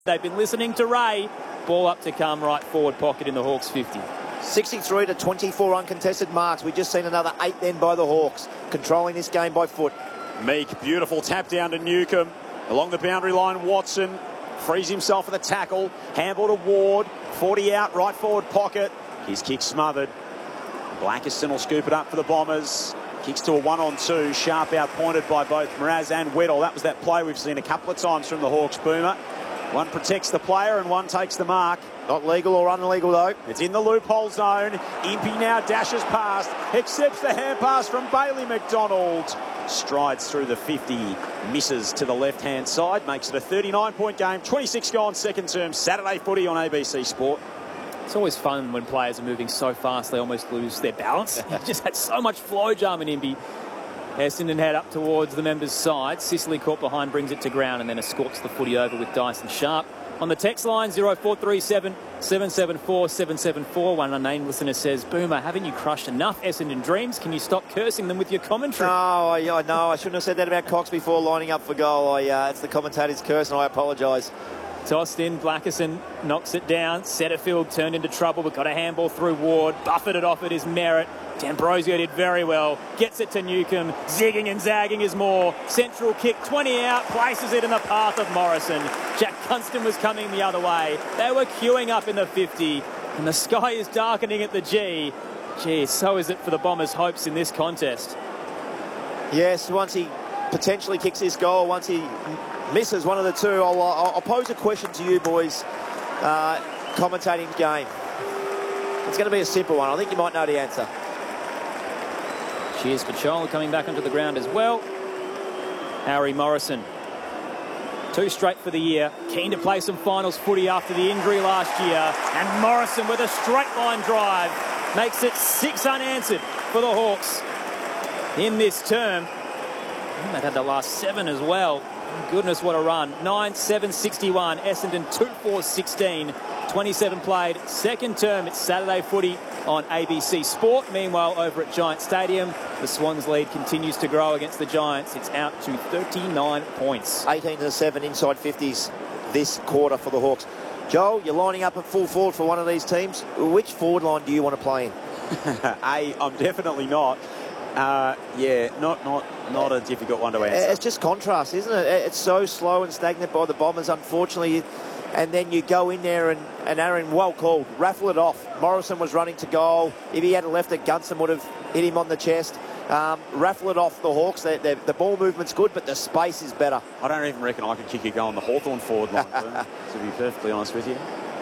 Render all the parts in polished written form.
They've been listening to Ray. Ball up to come, right forward pocket in the Hawks 50. 63 to 24 uncontested marks. We've just seen another 8 then by the Hawks, controlling this game by foot. Meek, beautiful tap down to Newcomb. Along the boundary line, Watson frees himself for the tackle. Handball to Ward. 40 out, right forward pocket. His kick smothered. Blackiston will scoop it up for the Bombers. Kicks to a 1-on-2. Sharp out pointed by both Mraz and Weddle. That was that play we've seen a couple of times from the Hawks, Boomer. One protects the player and one takes the mark. Not legal or unlegal though. It's in the loophole zone. Impey now dashes past, accepts the hand pass from Bailey McDonald. Strides through the 50, misses to the left-hand side, makes it a 39-point game. 26 gone, second term, Saturday footy on ABC Sport. It's always fun when players are moving so fast they almost lose their balance. Just had so much flow, Jarman Impey. Essendon head up towards the members' side. Sicily caught behind, brings it to ground and then escorts the footy over with Dyson Sharp. On the text line, 0437 774 774. One unnamed listener says, Boomer, haven't you crushed enough Essendon dreams? Can you stop cursing them with your commentary? No, I know. I shouldn't have said that about Cox before lining up for goal. It's the commentator's curse and I apologise. Tossed in, Blackiston knocks it down. Setterfield turned into trouble, but got a handball through Ward. Buffeted off at his merit. D'Ambrosio did very well. Gets it to Newcomb. Zigging and zagging is more. Central kick, 20 out. Places it in the path of Morrison. Jack Gunston was coming the other way. They were queuing up in the 50. And the sky is darkening at the G. Gee, so is it for the Bombers' hopes in this contest. Yes, once he potentially kicks this goal, once he misses one of the two, I'll pose a question to you boys, commentating the game. It's going to be a simple one. I think you might know the answer. Cheers for Chol coming back onto the ground as well. Harry Morrison. 2 straight for the year. Keen to play some finals footy after the injury last year. And Morrison with a straight line drive makes it 6 unanswered for the Hawks in this term. They've had the last 7 as well. Goodness, what a run. 9-7-61. Essendon 2-4-16. 27 played. Second term, it's Saturday footy on ABC Sport. Meanwhile, over at Giant Stadium, the Swans lead continues to grow against the Giants. It's out to 39 points. 18-7 inside 50s this quarter for the Hawks. Joel, you're lining up at full forward for one of these teams. Which forward line do you want to play in? I'm definitely not. Not a difficult one to answer. It's just contrast, isn't it? It's so slow and stagnant by the Bombers, unfortunately. And then you go in there and Aaron, well called, raffle it off. Morrison was running to goal. If he had left it, Gunston would have hit him on the chest. Raffle it off the Hawks. The ball movement's good, but the space is better. I don't even reckon I could kick a goal on the Hawthorn forward line, to be perfectly honest with you.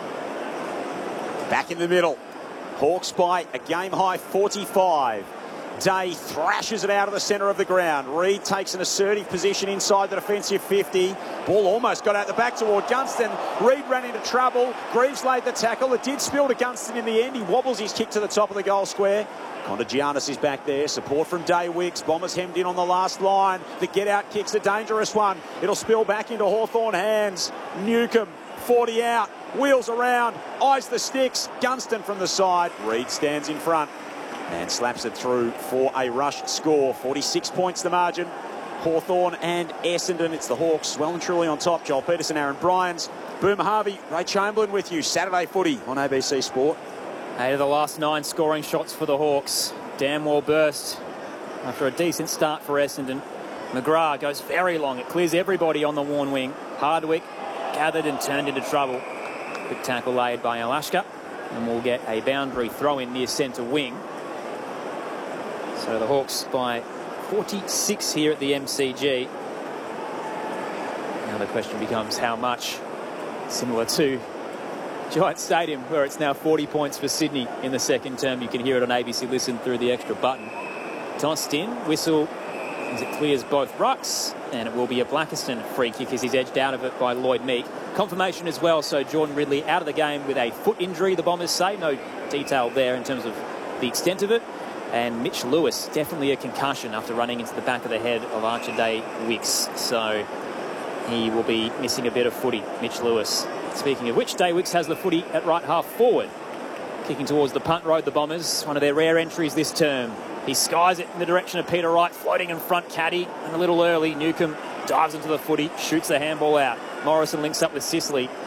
Back in the middle. Hawks by a game-high 45. Day thrashes it out of the centre of the ground. Reid takes an assertive position inside the defensive 50. Ball almost got out the back toward Gunston. Reid ran into trouble. Greaves laid the tackle. It did spill to Gunston in the end. He wobbles his kick to the top of the goal square. Contagianis is back there. Support from Day Wicks. Bombers hemmed in on the last line. The get-out kick's a dangerous one. It'll spill back into Hawthorn hands. Newcomb, 40 out. Wheels around. Eyes the sticks. Gunston from the side. Reid stands in front and slaps it through for a rushed score. 46 points the margin. Hawthorn and Essendon. It's the Hawks well and truly on top. Joel Peterson, Aaron Bryans, Boomer Harvey, Ray Chamberlain with you. Saturday footy on ABC Sport. 8 of the last 9 scoring shots for the Hawks. Damn well burst after a decent start for Essendon. McGrath goes very long. It clears everybody on the worn wing. Hardwick gathered and turned into trouble. Good tackle laid by Alashka. And we'll get a boundary throw in near centre wing. So the Hawks by 46 here at the MCG. Now the question becomes how much, similar to Giant Stadium, where it's now 40 points for Sydney in the second term. You can hear it on ABC Listen through the extra button. Tossed in, whistle as it clears both rucks, and it will be a Blackiston free kick as he's edged out of it by Lloyd Meek. Confirmation as well, so Jordan Ridley out of the game with a foot injury, the Bombers say. No detail there in terms of the extent of it. And Mitch Lewis, definitely a concussion after running into the back of the head of Archer Day Wicks. So he will be missing a bit of footy, Mitch Lewis. Speaking of which, Day Wicks has the footy at right half forward. Kicking towards the punt road, the Bombers. One of their rare entries this term. He skies it in the direction of Peter Wright, floating in front, Caddy. And a little early, Newcomb dives into the footy, shoots the handball out. Morrison links up with Sicily.